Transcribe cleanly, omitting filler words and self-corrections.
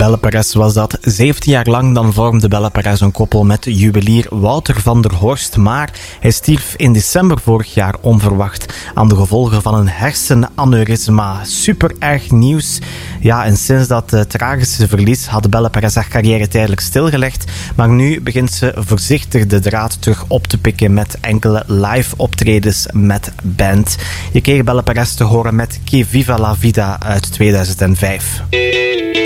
Belle Perez was dat. 17 jaar lang dan vormde Belle Perez een koppel met juwelier Wouter van der Horst, maar hij stierf in december vorig jaar onverwacht aan de gevolgen van een hersenaneurysma. Super erg nieuws. Ja, en sinds dat tragische verlies had Belle Perez haar carrière tijdelijk stilgelegd, maar nu begint ze voorzichtig de draad terug op te pikken met enkele live optredens met band. Je kreeg Belle Perez te horen met Que Viva la Vida uit 2005.